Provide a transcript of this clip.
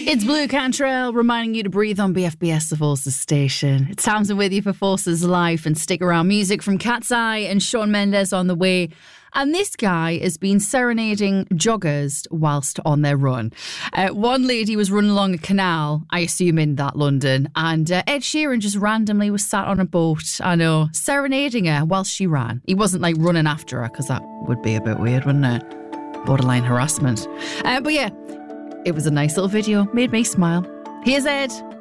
It's Blue Cantrell reminding you to breathe on BFBS, the Forces station. It's Tamsin with you for Forces Life, and stick around. Music from Cat's Eye and Shawn Mendes on the way. And this guy has been serenading joggers whilst on their run. One lady was running along a canal, I assume in that London, and Ed Sheeran just randomly was sat on a boat, I know, serenading her whilst she ran. He wasn't like running after her, because that would be a bit weird, wouldn't it? Borderline harassment. But yeah, it was a nice little video, made me smile. Here's Ed.